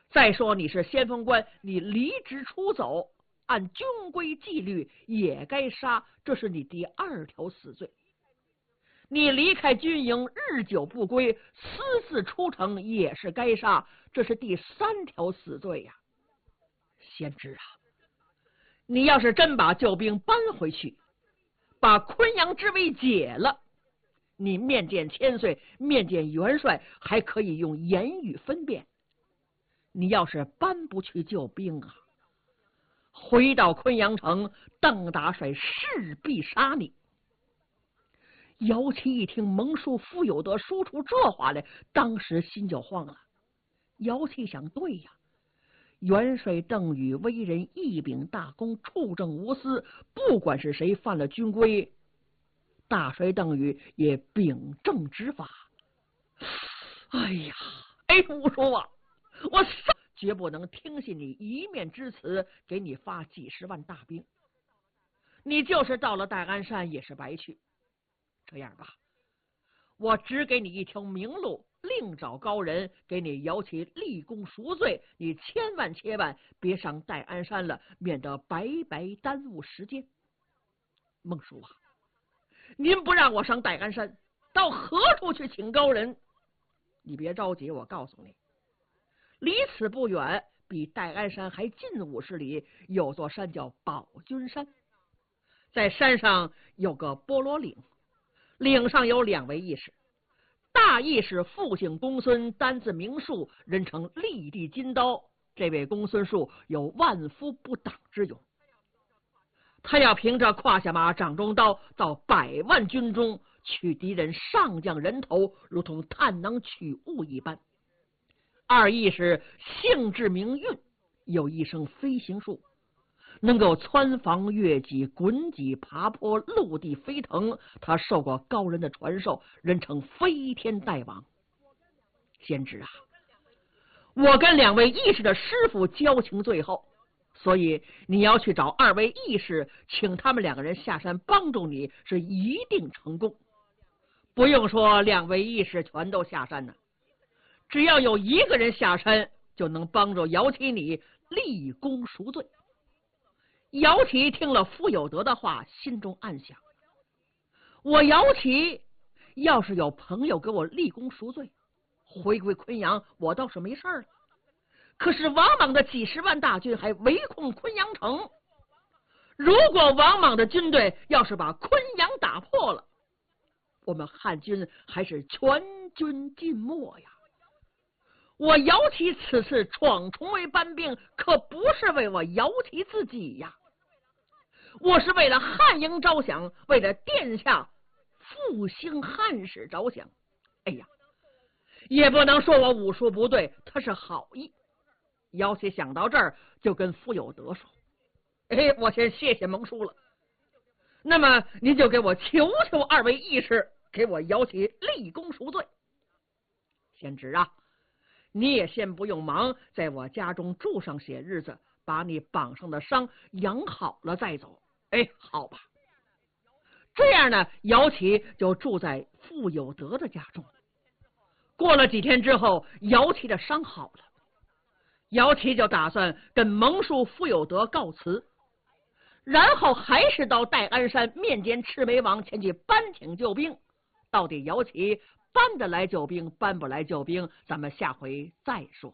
再说你是先锋官，你离职出走，按军规纪律也该杀，这是你第2条死罪。你离开军营日久不归，私自出城也是该杀，这是第3条死罪呀。先知啊，你要是真把救兵搬回去，把昆阳之围解了，你面见千岁，面见元帅，还可以用言语分辨。你要是搬不去救兵啊，回到昆阳城，邓大帅势必杀你。姚琦一听蒙叔傅有德说出这话来，当时心就慌了。姚琦想，对呀，元帅邓禹为人一秉大公，处政无私，不管是谁犯了军规，大帅邓禹也秉正执法。哎呀，吴叔啊，我绝不能听信你一面之词，给你发几10万大兵，你就是到了戴安山也是白去。这样吧，我只给你一条明路，另找高人给你姚琦立功赎罪，你千万别上戴安山了，免得白白耽误时间。孟叔啊，您不让我上戴安山，到何处去请高人？你别着急，我告诉你，离此不远，比戴安山还近50里，有座山叫宝君山。在山上有个菠萝岭，岭上有2位义士，大义士复姓公孙，单字明树，人称立地金刀。这位公孙树有万夫不挡之勇，他要凭着胯下马掌中刀，到100万军中取敌人上将人头，如同探囊取物一般。2义士姓智名运，有一身飞行术，能够穿房越脊、滚脊爬坡、陆地飞腾。他受过高人的传授，人称飞天大王。先知啊，我跟2位义士的师傅交情最厚，所以你要去找2位义士，请他们2个人下山帮助你，是一定成功。不用说2位义士全都下山呢，只要有1个人下山，就能帮助姚琦你立功赎罪。姚琦听了傅有德的话，心中暗想，我姚琦要是有朋友给我立功赎罪，回归昆阳，我倒是没事了。可是王莽的几10万大军还围控昆阳城，如果王莽的军队要是把昆阳打破了，我们汉军还是全军尽没呀。我姚琦此次闯重围搬兵，可不是为我姚琦自己呀，我是为了汉营着想，为了殿下复兴汉室着想。哎呀，也不能说我武术不对，他是好意。姚琦想到这儿，就跟傅有德说，我先谢谢蒙叔了，那么您就给我求求2位义士，给我姚琦立功赎罪。先知啊，你也先不用忙，在我家中住上些日子，把你绑上的伤养好了再走。好吧。这样呢，姚琦就住在傅有德的家中。过了几天之后，姚琦的伤好了，姚琦就打算跟蒙叔傅有德告辞，然后还是到戴安山面见赤眉王，前去搬请救兵。到底姚琦搬得来救兵，搬不来救兵，咱们下回再说。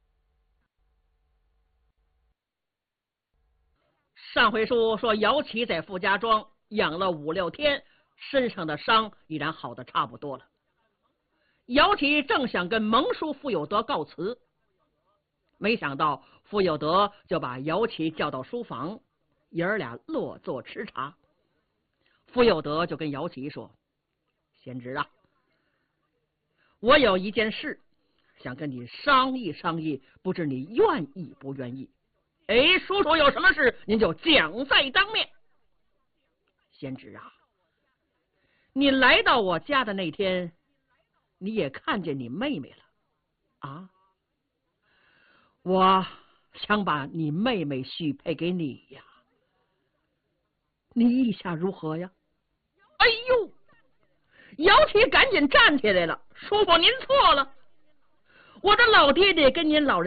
上回书说姚琦在傅家庄养了5、6天，身上的伤已然好的差不多了。姚琦正想跟蒙叔傅有德告辞，没想到傅有德就把姚琦叫到书房，爷儿俩落座吃茶。傅有德就跟姚琦说，贤侄啊，我有一件事想跟你商议商议，不知你愿意不愿意？叔叔有什么事您就讲在当面。贤侄啊，你来到我家的那天，你也看见你妹妹了啊？我想把你妹妹许配给你呀，你意下如何呀？哎呦，姚琦赶紧站起来了，叔父您错了，我的老爹爹跟您老人